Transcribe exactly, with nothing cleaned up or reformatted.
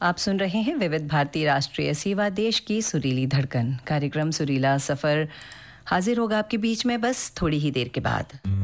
आप सुन रहे हैं विविध भारती राष्ट्रीय सेवा, देश की सुरीली धड़कन। कार्यक्रम सुरीला सफ़र हाजिर होगा आपके बीच में बस थोड़ी ही देर के बाद।